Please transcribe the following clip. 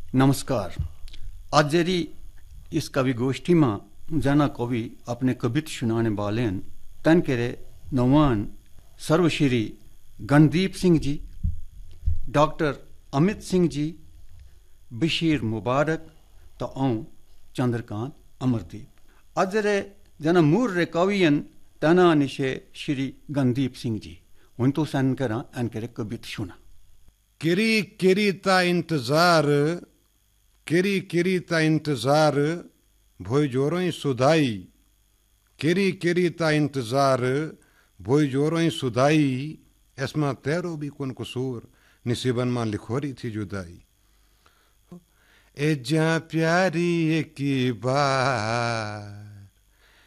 नमस्कार। आज जरी इस कवि गोष्ठी में जना कवि अपने कविता सुनाने वाले हैं तन केरे नवान सर्वश्री गणदीप सिंह जी, डॉक्टर अमित सिंह जी, बशीर मुबारक तो चंद्रकांत अमरदीप। आज जरे जना मूर रे कवियन तना निशे श्री गणदीप सिंह जी उन तो सन करा अन केरे कविता सुना। किरी किरी ता इंतजार, किरी किरी ता इंतजार, भोई जोरों सुधाई। किरी किरी ता इंतजार, भोई जोरों सुधाई। इसमा तेरो भी कौन कसूर, निसीबन मां लिखोरी थी जुदाई। ए जा प्यारी की बात,